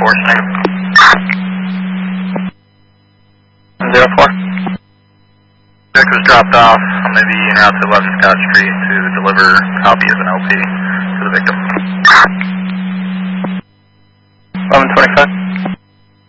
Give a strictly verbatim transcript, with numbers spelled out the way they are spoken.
four, negative. zero four. Subject was dropped off on the en route to eleven Scott Street to deliver a copy of an L P to the victim.